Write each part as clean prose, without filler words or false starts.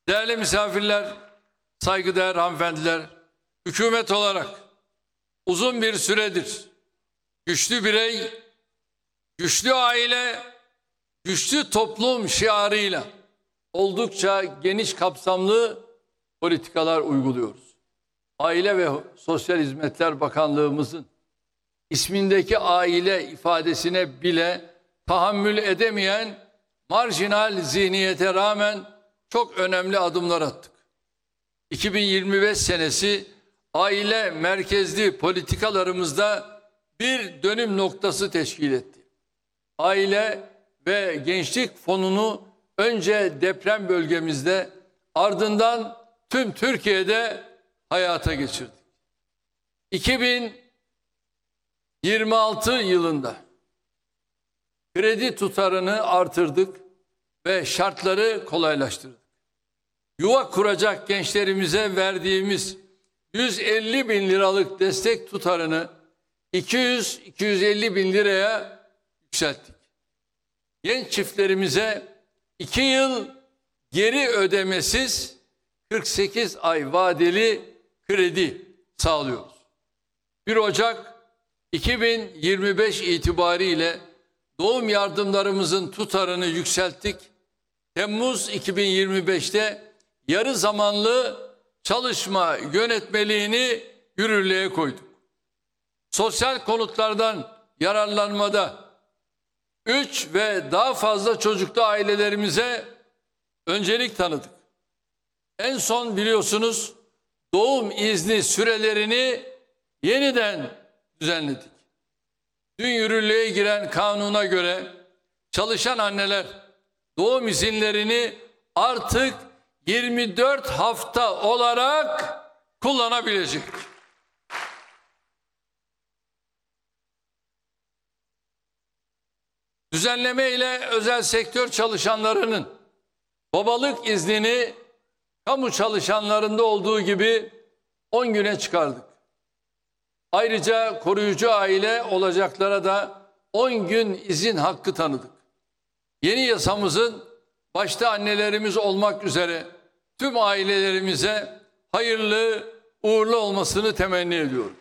Değerli misafirler, saygıdeğer hanımefendiler, hükümet olarak uzun bir süredir güçlü birey, güçlü aile, güçlü toplum şiarıyla oldukça geniş kapsamlı politikalar uyguluyoruz. Aile ve Sosyal Hizmetler Bakanlığımızın ismindeki aile ifadesine bile tahammül edemeyen marjinal zihniyete rağmen çok önemli adımlar attık. 2025 senesi aile merkezli politikalarımızda bir dönüm noktası teşkil etti. Aile ve Gençlik Fonu'nu önce deprem bölgemizde, ardından tüm Türkiye'de hayata geçirdik. 2026 yılında kredi tutarını artırdık ve şartları kolaylaştırdık. Yuva kuracak gençlerimize verdiğimiz 150 bin liralık destek tutarını 200-250 bin liraya yükselttik. Genç çiftlerimize 2 yıl geri ödemesiz 48 ay vadeli kredi sağlıyoruz. 1 Ocak 2025 itibariyle doğum yardımlarımızın tutarını yükselttik. Temmuz 2025'te yarı zamanlı çalışma yönetmeliğini yürürlüğe koyduk. Sosyal konutlardan yararlanmada 3 ve daha fazla çocuklu ailelerimize öncelik tanıdık. En son biliyorsunuz doğum izni sürelerini yeniden düzenledik. Dün yürürlüğe giren kanuna göre çalışan anneler doğum izinlerini artık 24 hafta olarak kullanabilecek. Düzenleme ile özel sektör çalışanlarının babalık iznini kamu çalışanlarında olduğu gibi 10 güne çıkardık. Ayrıca koruyucu aile olacaklara da 10 gün izin hakkı tanıdık. Yeni yasamızın başta annelerimiz olmak üzere tüm ailelerimize hayırlı, uğurlu olmasını temenni ediyorum.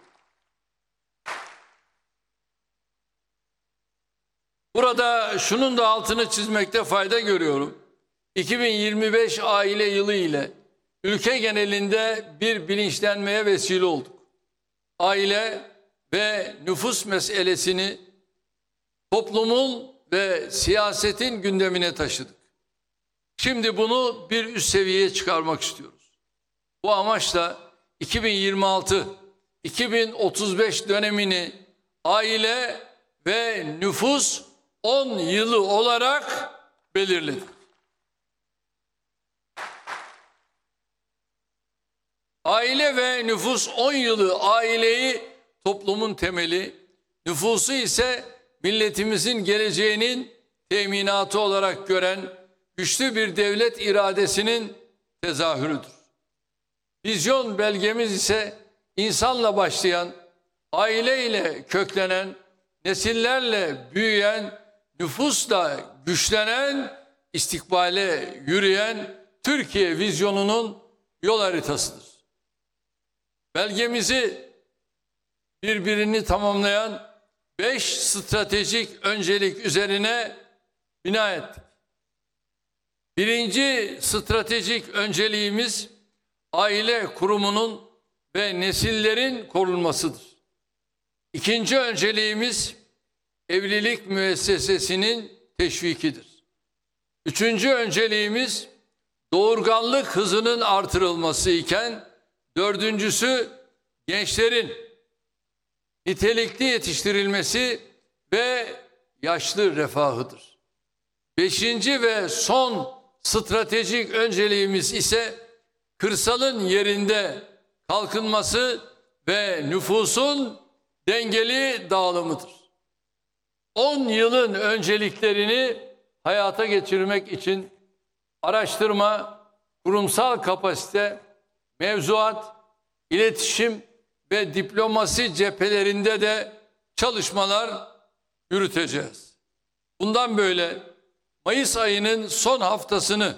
Burada şunun da altını çizmekte fayda görüyorum. 2025 aile yılı ile ülke genelinde bir bilinçlenmeye vesile olduk. Aile ve nüfus meselesini toplumun ve siyasetin gündemine taşıdık. Şimdi bunu bir üst seviyeye çıkarmak istiyoruz. Bu amaçla 2026-2035 dönemini aile ve nüfus 10 yılı olarak belirledik. Aile ve nüfus 10 yılı aileyi toplumun temeli, nüfusu ise milletimizin geleceğinin teminatı olarak gören güçlü bir devlet iradesinin tezahürüdür. Vizyon belgemiz ise insanla başlayan, aileyle köklenen, nesillerle büyüyen, nüfusla güçlenen, istikbale yürüyen Türkiye vizyonunun yol haritasıdır. Belgemizi birbirini tamamlayan 5 stratejik öncelik üzerine bina ettik. Birinci stratejik önceliğimiz aile kurumunun ve nesillerin korunmasıdır. İkinci önceliğimiz evlilik müessesesinin teşvikidir. Üçüncü önceliğimiz doğurganlık hızının artırılması iken, dördüncüsü gençlerin nitelikli yetiştirilmesi ve yaşlı refahıdır. Beşinci ve son stratejik önceliğimiz ise kırsalın yerinde kalkınması ve nüfusun dengeli dağılımıdır. 10 yılın önceliklerini hayata geçirmek için araştırma, kurumsal kapasite, mevzuat, iletişim ve diplomasi cephelerinde de çalışmalar yürüteceğiz. Bundan böyle Mayıs ayının son haftasını